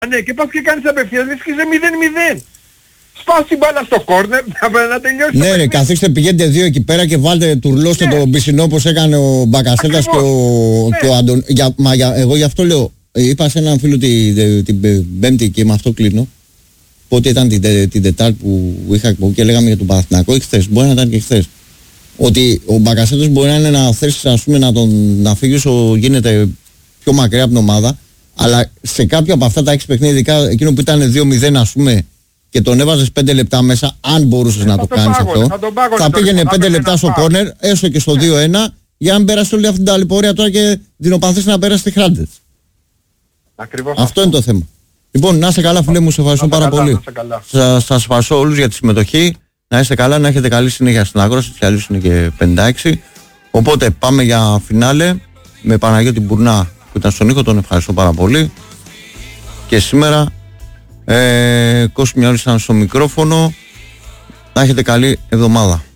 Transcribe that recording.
Ναι, και πας και κάνεις απευθείας, λες και σε 0-0. Σπάς την μπάλα στο κόρνερ να τελειώσει. Ναι, ρε, καθίστε, πηγαίνετε δύο εκεί πέρα και βάλτε, τουρλώστε τον πισινό όπως έκανε ο Μπακασέτας και ο Αντων. Εγώ γι' αυτό λέω, είπα σε έναν φίλο την Πέμπτη και με αυτό κλείνω. Πότε ήταν την Τετάρτη που είχα εκπομπή και λέγαμε για τον Παναθηναϊκό, ή χθες, μπορεί να ήταν και χθες. Ότι ο Μπακασέτας μπορεί να είναι να θέσει, ας πούμε, να φύγει όσο γίνεται πιο μακριά από την ομάδα, αλλά σε κάποια από αυτά τα 6 παιχνίδια, ειδικά εκείνο που ήταν 2-0, ας πούμε, και τον έβαζες 5 λεπτά μέσα, αν μπορούσες να το κάνεις αυτό, θα πήγαινε 5 λεπτά στο κόρνερ, έστω και στο 2-1, για να μην πέρασε όλη αυτή την ταλαιπωρία τώρα και δεινοπαθείς να πέρασε τη Χράντετ. Αυτό είναι το θέμα. Λοιπόν, να είστε καλά, φίλε μου, σε ευχαριστώ πάρα πολύ. Σας ευχαριστώ όλους για τη συμμετοχή. Να είστε καλά, να έχετε καλή συνέχεια στην Αγρόση, και άλλους είναι και 56. Οπότε πάμε για φινάλε με Παναγιώτη Μπουρνά που ήταν στον ήχο, τον ευχαριστώ πάρα πολύ. Και σήμερα Κώστα Μιαούλης ήταν στο μικρόφωνο. Να έχετε καλή εβδομάδα.